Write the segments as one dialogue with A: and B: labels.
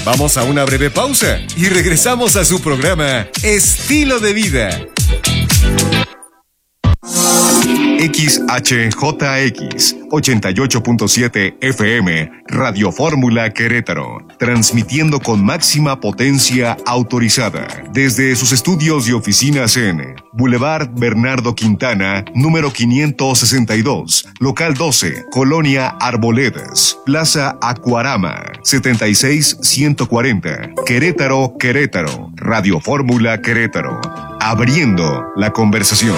A: Vamos a una breve pausa y regresamos a su programa Estilo de Vida. XHJX 88.7 FM Radio Fórmula Querétaro, transmitiendo con máxima potencia autorizada desde sus estudios y oficinas en Boulevard Bernardo Quintana, número 562, local 12, Colonia Arboledas, Plaza Acuarama, 76140, Querétaro, Querétaro. Radio Fórmula Querétaro, abriendo la conversación.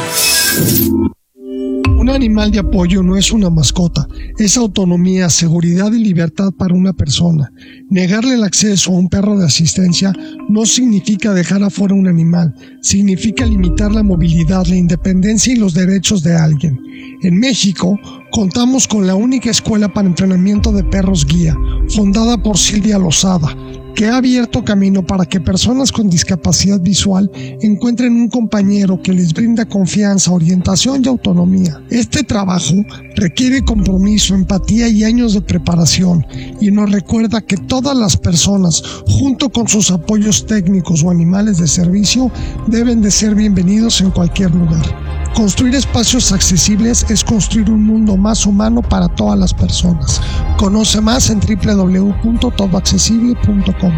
B: Un animal de apoyo no es una mascota, es autonomía, seguridad y libertad para una persona. Negarle el acceso a un perro de asistencia no significa dejar afuera un animal, significa limitar la movilidad, la independencia y los derechos de alguien. En México, contamos con la única escuela para entrenamiento de perros guía, fundada por Silvia Lozada, que ha abierto camino para que personas con discapacidad visual encuentren un compañero que les brinda confianza, orientación y autonomía. Este trabajo requiere compromiso, empatía y años de preparación, y nos recuerda que todas las personas, junto con sus apoyos técnicos o animales de servicio, deben de ser bienvenidos en cualquier lugar. Construir espacios accesibles es construir un mundo más humano para todas las personas. Conoce más en www.todoaccesible.com.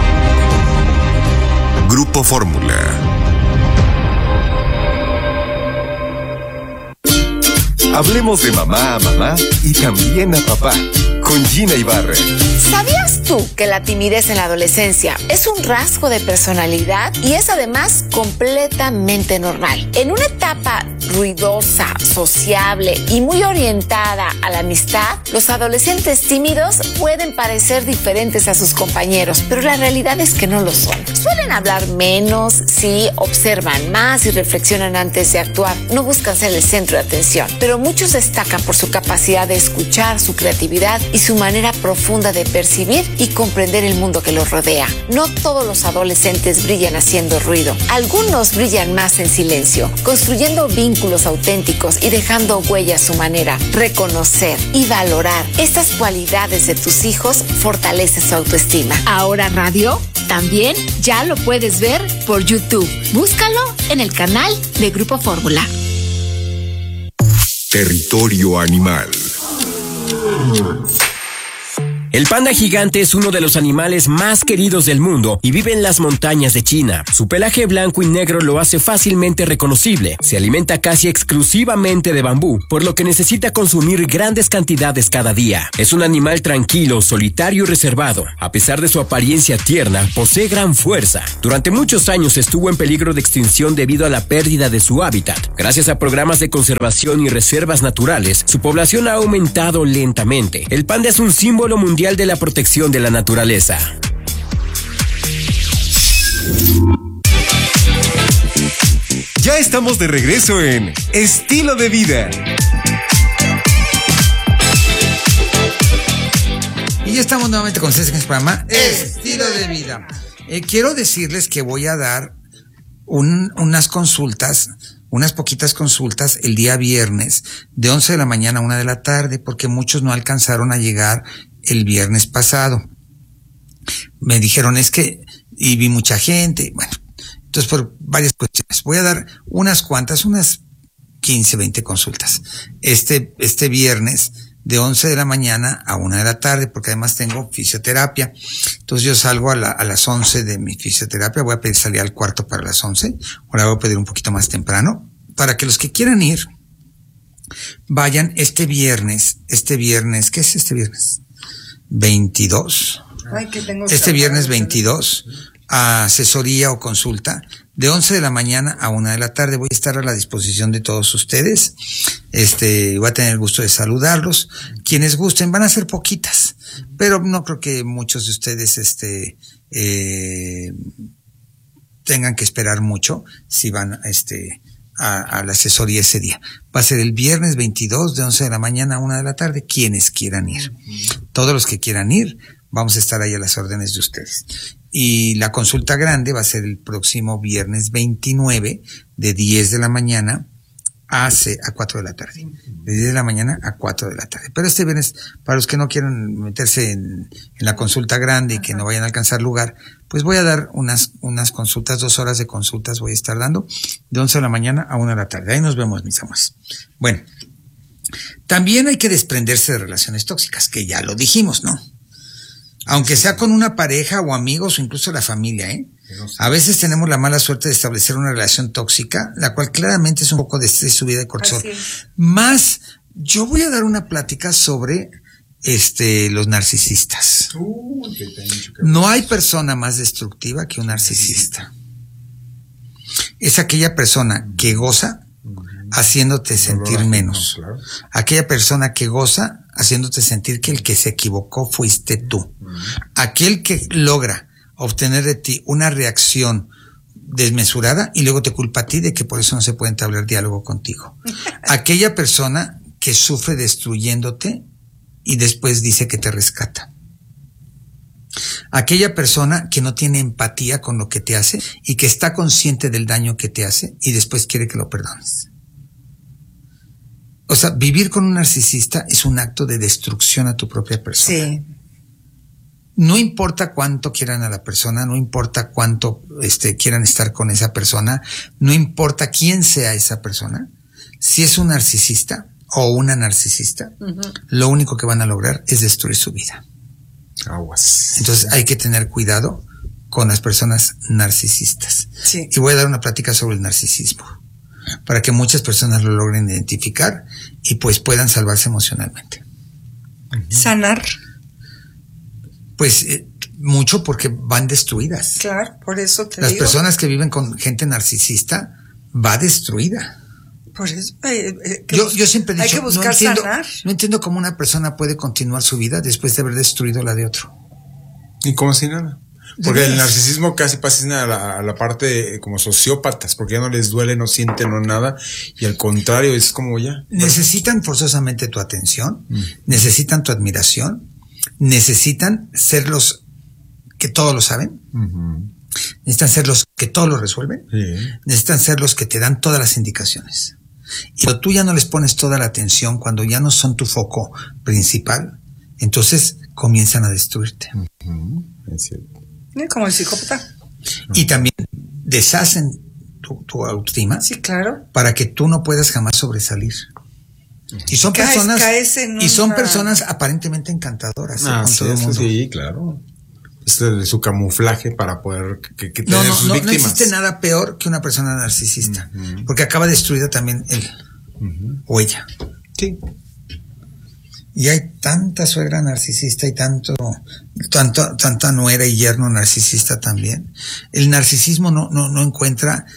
A: Grupo Fórmula. Hablemos de mamá a mamá y también a papá, con Gina Ibarra.
C: ¿Sabías tú que la timidez en la adolescencia es un rasgo de personalidad y es además completamente normal? En una etapa ruidosa, sociable y muy orientada a la amistad, los adolescentes tímidos pueden parecer diferentes a sus compañeros, pero la realidad es que no lo son. Suelen hablar menos, sí, observan más y reflexionan antes de actuar. No buscan ser el centro de atención, pero muchos destacan por su capacidad de escuchar, su creatividad y su manera profunda de percibir y comprender el mundo que los rodea. No todos los adolescentes brillan haciendo ruido. Algunos brillan más en silencio, construyendo vínculos auténticos y dejando huella a su manera. Reconocer y valorar estas cualidades de tus hijos fortalece su autoestima. Ahora Radio también ya lo puedes ver por YouTube. Búscalo en el canal de Grupo Fórmula.
A: Territorio Animal.
D: El panda gigante es uno de los animales más queridos del mundo y vive en las montañas de China. Su pelaje blanco y negro lo hace fácilmente reconocible. Se alimenta casi exclusivamente de bambú, por lo que necesita consumir grandes cantidades cada día. Es un animal tranquilo, solitario y reservado. A pesar de su apariencia tierna, posee gran fuerza. Durante muchos años estuvo en peligro de extinción debido a la pérdida de su hábitat. Gracias a programas de conservación y reservas naturales, su población ha aumentado lentamente. El panda es un símbolo mundial de la protección de la naturaleza.
A: Ya estamos de regreso en Estilo de Vida.
E: Y ya estamos nuevamente con ustedes en este programa Estilo de Vida. Quiero decirles que voy a dar unas consultas, unas poquitas consultas el día viernes de 11 de la mañana a 1 de la tarde, porque muchos no alcanzaron a llegar el viernes pasado. Me dijeron y vi mucha gente, bueno, entonces por varias cuestiones. Voy a dar unas 15, 20 consultas. Este viernes de 11 de la mañana a 1 de la tarde, porque además tengo fisioterapia. Entonces yo salgo a las 11 de mi fisioterapia, voy a pedir salir al cuarto para las 11, ahora voy a pedir un poquito más temprano, para que los que quieran ir, vayan este viernes, ¿qué es este viernes? 22. Este viernes 22 a asesoría o consulta de 11 de la mañana a 1 de la tarde. Voy a estar a la disposición de todos ustedes. Voy a tener el gusto de saludarlos. Quienes gusten, van a ser poquitas, pero no creo que muchos de ustedes tengan que esperar mucho si van a la asesoría ese día. Va a ser el viernes 22 de 11 de la mañana a 1 de la tarde, quienes quieran ir. Todos los que quieran ir, vamos a estar ahí a las órdenes de ustedes. Y la consulta grande va a ser el próximo viernes 29 de 10 de la mañana a 4 de la tarde. De 10 de la mañana a 4 de la tarde. Pero este viernes, para los que no quieran meterse en la consulta grande y que no vayan a alcanzar lugar, pues voy a dar unas consultas, 2 horas de consultas voy a estar dando, de 11 de la mañana a 1 de la tarde. Ahí nos vemos, mis amores. Bueno, también hay que desprenderse de relaciones tóxicas, que ya lo dijimos, ¿no? Aunque sea con una pareja o amigos o incluso la familia, ¿eh? A veces tenemos la mala suerte de establecer una relación tóxica, la cual claramente es un poco de estrés, subida de cortisol. Más, yo voy a dar una plática sobre los narcisistas. No hay persona más destructiva que un narcisista. Es aquella persona que goza haciéndote sentir menos. Aquella persona que goza haciéndote sentir que el que se equivocó fuiste tú. Aquel que logra obtener de ti una reacción desmesurada y luego te culpa a ti de que por eso no se puede entablar diálogo contigo. Aquella persona que sufre destruyéndote y después dice que te rescata. Aquella persona que no tiene empatía con lo que te hace y que está consciente del daño que te hace y después quiere que lo perdones. O sea, vivir con un narcisista es un acto de destrucción a tu propia persona.
F: Sí.
E: No importa cuánto quieran a la persona, no importa cuánto quieran estar con esa persona, no importa quién sea esa persona, si es un narcisista o una narcisista, lo único que van a lograr es destruir su vida.
G: Aguas.
E: Entonces hay que tener cuidado con las personas narcisistas.
F: Sí.
E: Y voy a dar una plática sobre el narcisismo, para que muchas personas lo logren identificar y pues puedan salvarse emocionalmente.
F: Sanar.
E: Pues mucho, porque van destruidas.
F: Claro, por eso te
E: Las
F: digo.
E: personas que viven con gente narcisista va destruida.
F: Por eso,
E: Yo siempre he dicho,
F: hay que buscar sanar.
E: No entiendo cómo una persona puede continuar su vida después de haber destruido la de otro.
G: Y como si nada. Porque el narcisismo casi pasa a la parte como sociópatas, porque ya no les duele, no sienten, no nada, y al contrario, es como ya.
E: Necesitan forzosamente tu atención, necesitan tu admiración, necesitan ser los que todo lo saben, necesitan ser los que todo lo resuelven, necesitan ser los que te dan todas las indicaciones. Y cuando tú ya no les pones toda la atención, cuando ya no son tu foco principal, entonces comienzan a destruirte.
G: Es cierto.
F: Como el psicópata.
E: Y también deshacen tu autoestima,
F: Sí, claro.
E: para que tú no puedas jamás sobresalir. Y son personas aparentemente encantadoras con todo el mundo.
G: Sí, claro. Es de su camuflaje para poder tener sus víctimas.
E: No existe nada peor que una persona narcisista, porque acaba destruida también él o ella.
G: Sí.
E: Y hay tanta suegra narcisista y tanta nuera y yerno narcisista también. El narcisismo no encuentra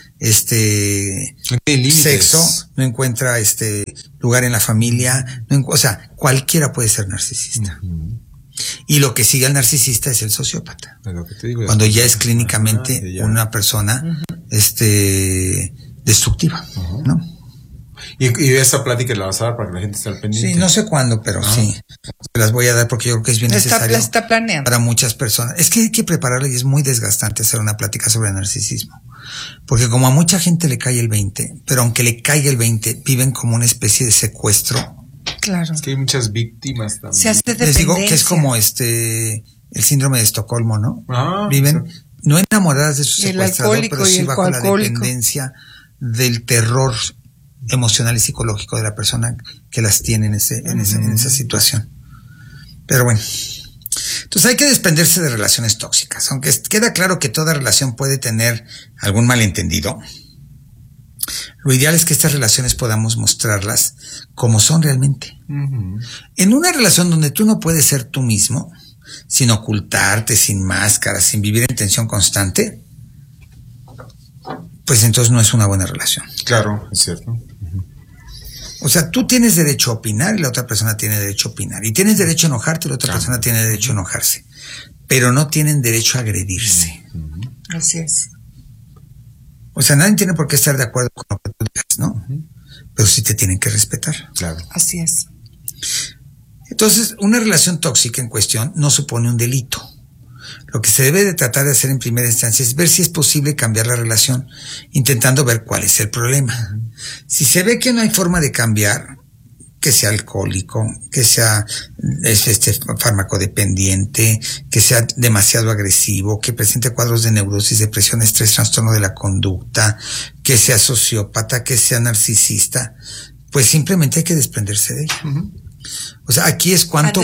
E: sexo, no encuentra lugar en la familia, o sea, cualquiera puede ser narcisista. Y lo que sigue al narcisista es el sociópata.
G: Es lo que te digo,
E: cuando ya es clínicamente una persona destructiva, ¿no?
G: Y esa plática la vas a dar para que la gente esté al pendiente.
E: Sí, no sé cuándo, pero sí. Las voy a dar porque yo creo que es bien necesario.
F: Está planeando.
E: Para muchas personas. Es que hay que prepararla y es muy desgastante hacer una plática sobre narcisismo. Porque como a mucha gente le cae el 20, pero aunque le caiga el 20, viven como una especie de secuestro.
F: Claro.
G: Es que hay muchas víctimas también.
F: Se hace dependencia.
E: Les digo que es como el síndrome de Estocolmo, ¿no? Viven no enamoradas de su secuestrador, pero sí bajo la dependencia del terror emocional y psicológico de la persona que las tiene en esa situación. Pero bueno, entonces hay que desprenderse de relaciones tóxicas, aunque queda claro que toda relación puede tener algún malentendido. Lo ideal es que estas relaciones podamos mostrarlas como son realmente. En una relación donde tú no puedes ser tú mismo, sin ocultarte, sin máscaras, sin vivir en tensión constante, pues entonces no es una buena relación.
G: Claro, es cierto.
E: O sea, tú tienes derecho a opinar y la otra persona tiene derecho a opinar. Y tienes derecho a enojarte y la otra persona tiene derecho a enojarse. Pero no tienen derecho a agredirse.
F: Así es.
E: O sea, nadie tiene por qué estar de acuerdo con lo que tú digas, ¿no? Pero sí te tienen que respetar.
G: Claro.
F: Así es.
E: Entonces, una relación tóxica en cuestión no supone un delito. Lo que se debe de tratar de hacer en primera instancia es ver si es posible cambiar la relación, intentando ver cuál es el problema. Si se ve que no hay forma de cambiar, que sea alcohólico, que sea farmacodependiente, que sea demasiado agresivo, que presente cuadros de neurosis, depresión, estrés, trastorno de la conducta, que sea sociópata, que sea narcisista, pues simplemente hay que desprenderse de ello. O sea, aquí es cuánto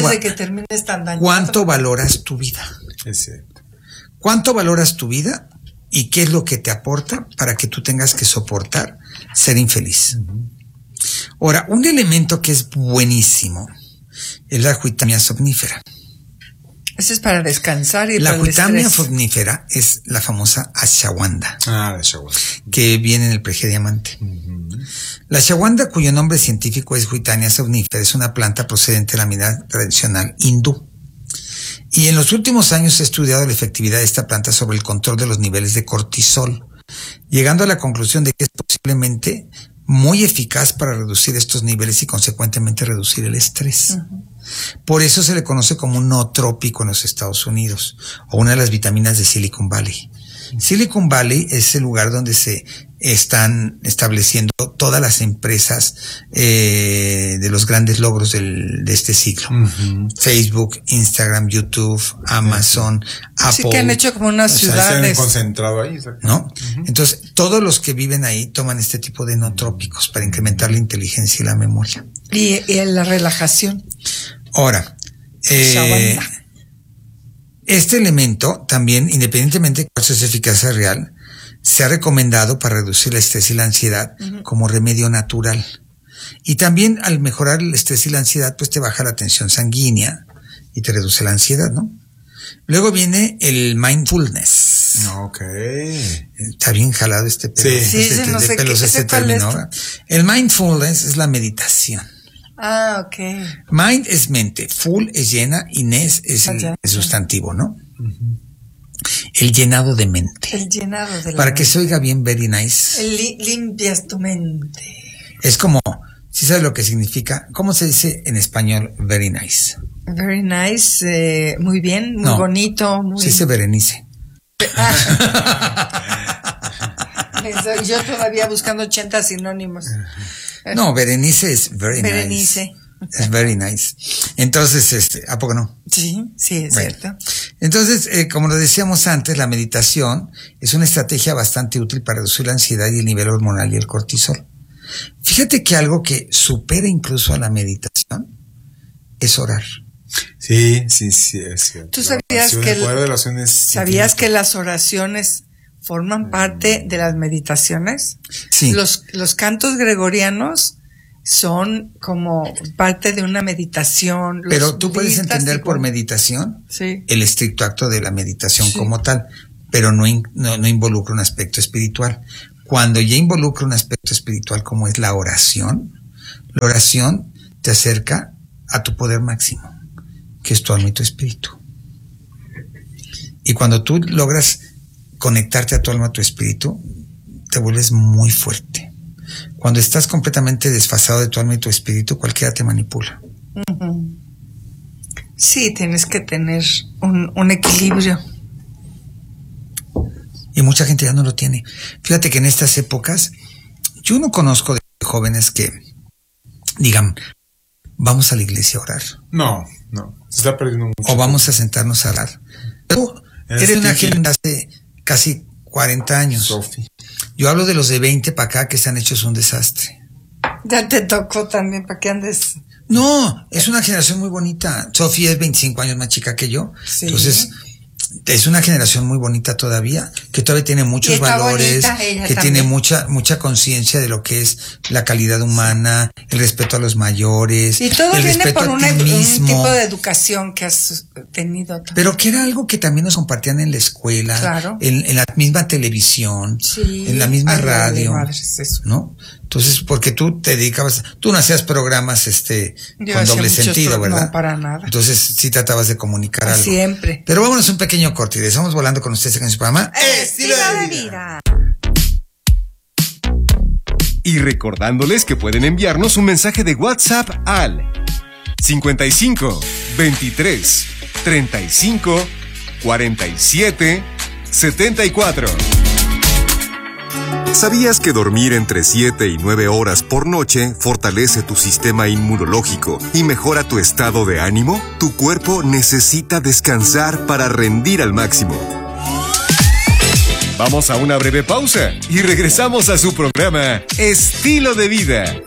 E: valoras tu vida.
G: Es cierto.
E: ¿Cuánto valoras tu vida y qué es lo que te aporta para que tú tengas que soportar ser infeliz? Ahora, un elemento que es buenísimo es la aguitamia somnífera.
F: Eso es para descansar y
E: la
F: para el
E: aguitamia
F: estrés.
E: somnífera es la famosa ashwagandha,
G: La ashwagandha.
E: que viene en el pregediamante. La ashwagandha, cuyo nombre científico es Aguitamia somnífera, es una planta procedente de la medicina tradicional hindú. Y en los últimos años se ha estudiado la efectividad de esta planta sobre el control de los niveles de cortisol, llegando a la conclusión de que es posiblemente muy eficaz para reducir estos niveles y consecuentemente reducir el estrés. Por eso se le conoce como un nootrópico en los Estados Unidos, o una de las vitaminas de Silicon Valley. Silicon Valley es el lugar donde se están estableciendo todas las empresas de los grandes logros de este siglo. Facebook, Instagram, YouTube, Amazon, Apple.
F: Sí, que han hecho como unas ciudades.
G: Se han concentrado ahí, exacto.
E: ¿No? Entonces, todos los que viven ahí toman este tipo de nootrópicos para incrementar la inteligencia y la memoria.
F: Y la relajación.
E: Ahora,
F: Ashwagandha.
E: este elemento también, independientemente de cuál sea su eficacia real, se ha recomendado para reducir el estrés y la ansiedad como remedio natural. Y también al mejorar el estrés y la ansiedad, pues te baja la tensión sanguínea y te reduce la ansiedad, ¿no? Luego viene el mindfulness.
G: Ok.
E: Está bien jalado este pelo.
G: Sí.
F: Sí, no sé
E: pelos,
F: qué
E: este
F: sé cuál es.
E: término. El mindfulness es la meditación.
F: Ah, ok.
E: Mind es mente, full es llena y ness es el sustantivo, ¿no? El llenado de mente.
F: El llenado de la
E: Para que
F: mente.
E: se oiga bien very nice.
F: Limpias tu mente.
E: Es como, ¿sí sabes lo que significa? ¿Cómo se dice en español very nice?
F: Very nice, muy bien, muy bonito. Muy...
E: Se dice Berenice.
F: Yo todavía buscando 80 sinónimos.
E: No, Berenice es very
F: Berenice.
E: nice. Es very nice. Entonces, ¿a poco no?
F: Sí, es cierto.
E: Entonces, como lo decíamos antes, la meditación es una estrategia bastante útil para reducir la ansiedad y el nivel hormonal y el cortisol. Fíjate que algo que supera incluso a la meditación es orar.
G: Sí, es cierto.
F: ¿Tú sabías que las oraciones forman parte de las meditaciones?
E: Sí.
F: Los cantos gregorianos son como parte de una meditación.
E: Pero tú puedes entender por meditación el estricto acto de la meditación como tal, pero no involucra un aspecto espiritual. Cuando ya involucra un aspecto espiritual como es la oración te acerca a tu poder máximo, que es tu alma y tu espíritu. Y cuando tú logras conectarte a tu alma, a tu espíritu, te vuelves muy fuerte. Cuando estás completamente desfasado de tu alma y tu espíritu, cualquiera te manipula.
F: Sí, tienes que tener un equilibrio.
E: Y mucha gente ya no lo tiene. Fíjate que en estas épocas, yo no conozco de jóvenes que digan, vamos a la iglesia a orar.
G: No, se está perdiendo mucho.
E: O vamos a sentarnos a orar. Tú eres una gente hace casi 40 años.
G: Sofi.
E: Yo hablo de los de 20 para acá que se han hecho un desastre.
F: Ya te tocó también para que andes.
E: No, es una generación muy bonita. Sofía es 25 años más chica que yo. Sí. Entonces, es una generación muy bonita todavía, que todavía tiene muchos valores, que tiene mucha conciencia de lo que es la calidad humana, el respeto a los mayores,
F: y todo
E: el
F: viene
E: respeto
F: por
E: a
F: un
E: ti mismo.
F: tipo de educación que has tenido también.
E: Pero que era algo que también nos compartían en la escuela,
F: claro,
E: en la misma televisión, en la misma radio, ¿no? Entonces, porque tú te dedicabas, tú no hacías programas con doble sentido, ¿verdad?
F: No, para nada.
E: Entonces sí tratabas de comunicar algo.
F: Siempre.
E: Pero vámonos un pequeño corte y estamos volando con ustedes en su programa
F: Estilo de Vida.
A: Y recordándoles que pueden enviarnos un mensaje de WhatsApp al 55 23 35 4774. ¿Sabías que dormir entre 7 y 9 horas por noche fortalece tu sistema inmunológico y mejora tu estado de ánimo? Tu cuerpo necesita descansar para rendir al máximo. Vamos a una breve pausa y regresamos a su programa Estilo de Vida.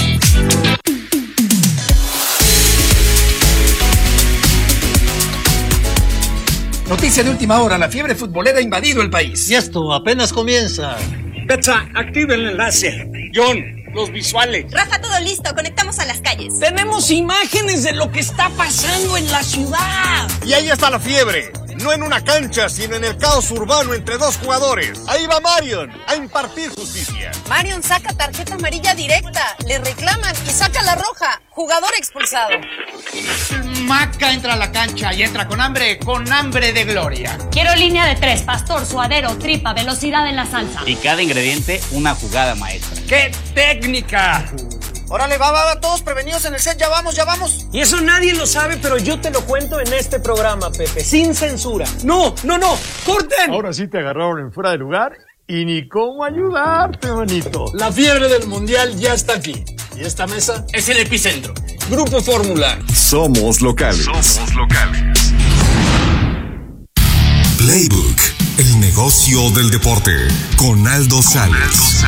H: Noticia de última hora, la fiebre futbolera ha invadido el país.
I: Y esto apenas comienza.
J: Betsa, activa el enlace. John, los visuales.
K: Rafa, todo listo, conectamos a las calles.
J: Tenemos imágenes de lo que está pasando en la ciudad.
L: Y ahí está la fiebre. No en una cancha, sino en el caos urbano entre dos jugadores. Ahí va Marion a impartir justicia.
K: Marion saca tarjeta amarilla directa, le reclaman y saca la roja. Jugador expulsado.
H: Maca entra a la cancha y entra con hambre de gloria.
M: Quiero línea de 3, pastor, suadero, tripa, velocidad en la salsa.
N: Y cada ingrediente una jugada maestra.
J: ¡Qué técnica!
H: Órale, va, todos prevenidos en el set, ya vamos.
J: Y eso nadie lo sabe, pero yo te lo cuento en este programa, Pepe, sin censura. ¡No! ¡Corten!
O: Ahora sí te agarraron en fuera de lugar y ni cómo ayudarte, manito.
J: La fiebre del mundial ya está aquí. Y esta mesa es el epicentro. Grupo Fórmula.
A: Somos locales. Playbook, el negocio del deporte, con Aldo Sales.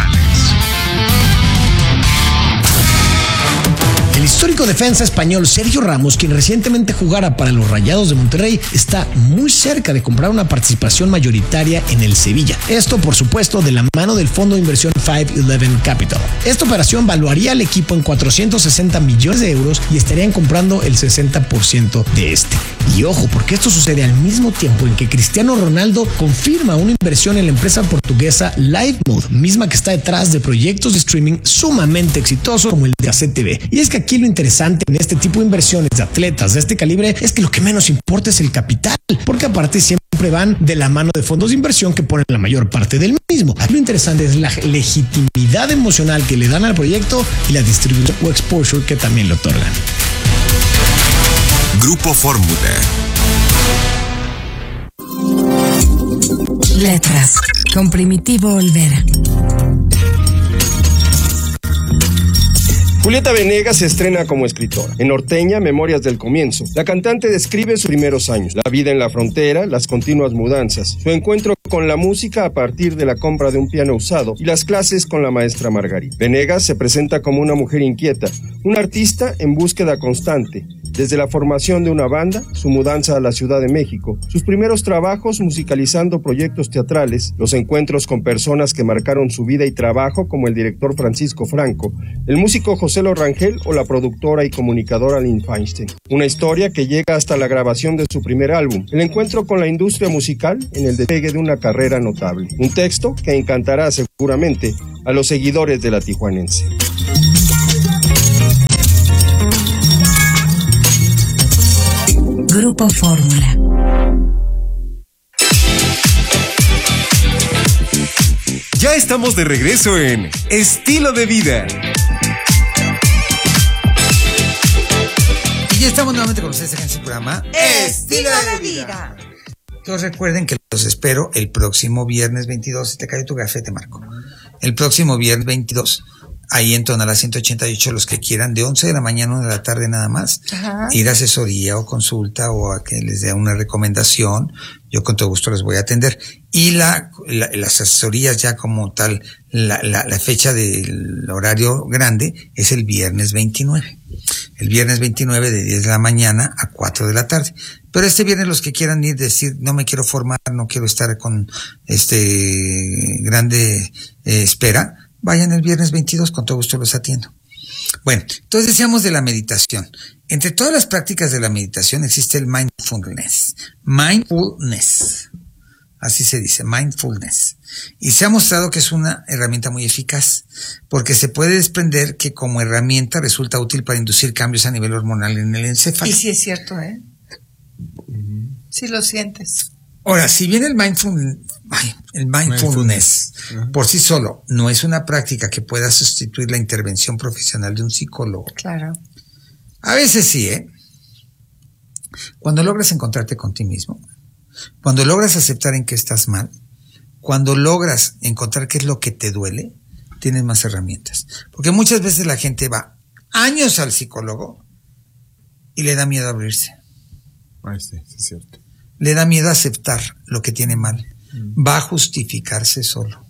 P: El histórico defensa español Sergio Ramos, quien recientemente jugara para los Rayados de Monterrey, está muy cerca de comprar una participación mayoritaria en el Sevilla. Esto, por supuesto, de la mano del fondo de inversión 511 Capital. Esta operación valuaría al equipo en 460 millones de euros y estarían comprando el 60% de este. Y ojo, porque esto sucede al mismo tiempo en que Cristiano Ronaldo confirma una inversión en la empresa portuguesa Livemode, misma que está detrás de proyectos de streaming sumamente exitosos como el de ACTV. Y es que aquí lo interesante en este tipo de inversiones de atletas de este calibre es que lo que menos importa es el capital, porque aparte siempre van de la mano de fondos de inversión que ponen la mayor parte del mismo. Lo interesante es la legitimidad emocional que le dan al proyecto y la distribución o exposure que también le otorgan.
A: Grupo Fórmula.
Q: Letras con Primitivo Olvera.
R: Julieta Venegas se estrena como escritora. En Norteña, Memorias del Comienzo, la cantante describe sus primeros años, la vida en la frontera, las continuas mudanzas, su encuentro con la música a partir de la compra de un piano usado y las clases con la maestra Margarita. Venegas se presenta como una mujer inquieta, una artista en búsqueda constante, desde la formación de una banda, su mudanza a la Ciudad de México, sus primeros trabajos musicalizando proyectos teatrales, los encuentros con personas que marcaron su vida y trabajo como el director Francisco Franco, el músico José Rangel o la productora y comunicadora Lynn Feinstein. Una historia que llega hasta la grabación de su primer álbum, el encuentro con la industria musical en el despegue de una carrera notable. Un texto que encantará seguramente a los seguidores de la tijuanense.
Q: Grupo Fórmula.
A: Ya estamos de regreso en Estilo de Vida.
E: Y ya estamos nuevamente con ustedes en este programa
F: Estilo de Vida.
E: Todos recuerden que los espero el próximo viernes 22. Si te cae tu gafete, Marco. El próximo viernes 22. Ahí en Tonalá 188, los que quieran, de 11 de la mañana a 1 de la tarde nada más. Ajá. Ir a asesoría o consulta o a que les dé una recomendación. Yo con todo gusto les voy a atender. Y las asesorías ya como tal, la fecha del horario grande es el viernes 29. El viernes 29 de 10 de la mañana a 4 de la tarde. Pero este viernes los que quieran ir, decir, no me quiero formar, no quiero estar con grande espera, vayan el viernes 22, con todo gusto los atiendo. Bueno, entonces decíamos de la meditación. Entre todas las prácticas de la meditación existe el mindfulness. Mindfulness. Así se dice, mindfulness. Y se ha mostrado que es una herramienta muy eficaz, porque se puede desprender que como herramienta resulta útil para inducir cambios a nivel hormonal en el encéfalo.
F: Y sí es cierto, ¿eh? Sí lo sientes.
E: Ahora, si bien el mindfulness por sí solo no es una práctica que pueda sustituir la intervención profesional de un psicólogo.
F: Claro.
E: A veces sí, ¿eh? Cuando logras encontrarte con ti mismo, Cuando logras aceptar en qué estás mal, cuando logras encontrar qué es lo que te duele, tienes más herramientas. Porque muchas veces la gente va años al psicólogo y le da miedo abrirse.
G: Sí, es cierto.
E: Le da miedo aceptar lo que tiene mal. Va a justificarse solo.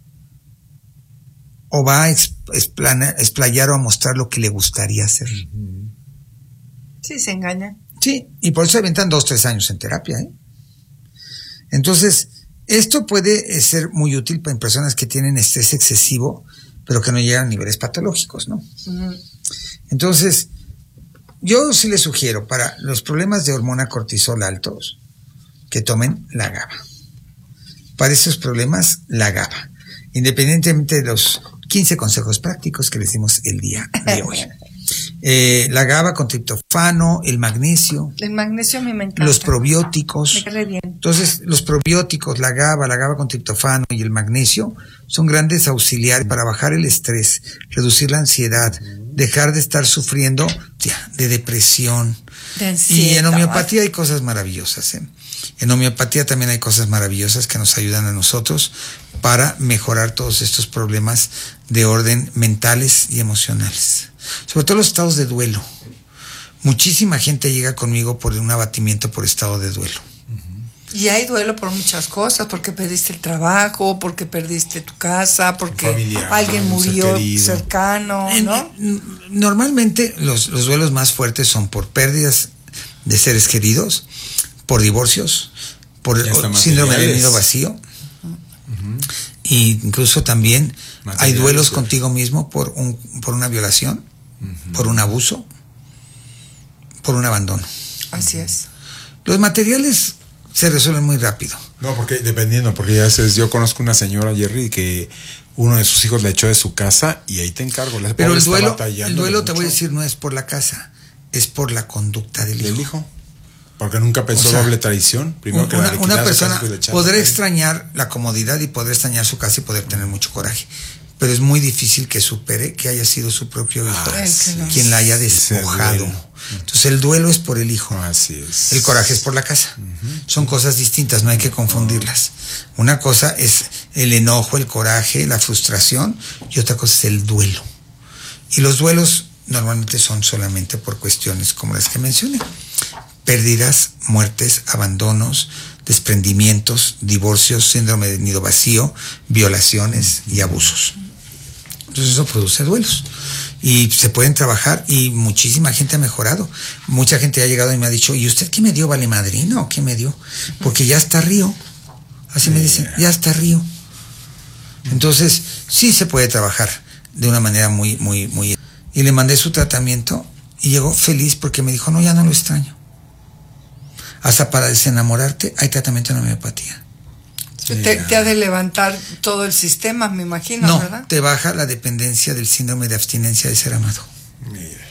E: O va a explayar o a mostrar lo que le gustaría hacer.
F: Sí, se engaña.
E: Sí, y por eso se aventan 2-3 años en terapia, ¿eh? Entonces, esto puede ser muy útil para personas que tienen estrés excesivo, pero que no llegan a niveles patológicos, ¿no? Entonces, yo sí les sugiero para los problemas de hormona cortisol altos que tomen la GABA. Para esos problemas, la GABA. Independientemente de los 15 consejos prácticos que les dimos el día de hoy. La GABA con triptofano, el magnesio.
F: El magnesio a mí me encanta.
E: Los probióticos.
F: Me cae bien.
E: Entonces, los probióticos, la GABA con triptofano y el magnesio son grandes auxiliares para bajar el estrés, reducir la ansiedad, dejar de estar sufriendo de depresión.
F: De ansiedad.
E: Y en homeopatía hay cosas maravillosas, ¿eh? En homeopatía también hay cosas maravillosas que nos ayudan a nosotros para mejorar todos estos problemas de orden mentales y emocionales. Sobre todo los estados de duelo. Muchísima gente llega conmigo por un abatimiento por estado de duelo.
F: Y hay duelo por muchas cosas, porque perdiste el trabajo, porque perdiste tu casa, porque alguien murió cercano, ¿no?
E: Normalmente los duelos más fuertes son por pérdidas de seres queridos, por divorcios, por síndrome del nido vacío. Y incluso también hay duelos contigo mismo por una violación, por un abuso, por un abandono.
F: Así es.
E: Los materiales se resuelven muy rápido.
G: No, porque ya sabes, yo conozco una señora, Jerry, que uno de sus hijos le echó de su casa y ahí te encargo.
E: Pero el duelo te voy a decir, no es por la casa, es por la conducta del hijo.
G: Porque nunca pensó doble traición. Primero
E: una persona podrá extrañar la comodidad y podrá extrañar su casa y poder tener mucho coraje. Pero es muy difícil que supere que haya sido su propio hijo quien la haya despojado. Entonces el duelo es por el hijo.
G: Así es.
E: El coraje es por la casa. Son cosas distintas, no hay que confundirlas. Una cosa es el enojo, el coraje, la frustración, y otra cosa es el duelo. Y los duelos normalmente son solamente por cuestiones como las que mencioné. Pérdidas, muertes, abandonos, desprendimientos, divorcios, síndrome del nido vacío, violaciones y abusos. Entonces eso produce duelos. Y se pueden trabajar y muchísima gente ha mejorado. Mucha gente ha llegado y me ha dicho, ¿y usted qué me dio, vale madrina o qué me dio? Porque ya está río. Así me dicen, ya está río. Entonces sí se puede trabajar de una manera muy, muy, muy... Y le mandé su tratamiento y llegó feliz porque me dijo, no, ya no lo extraño. Hasta para desenamorarte hay tratamiento en homeopatía.
F: Te ha de levantar todo el sistema, me imagino, ¿verdad?
E: No, te baja la dependencia del síndrome de abstinencia de ser amado.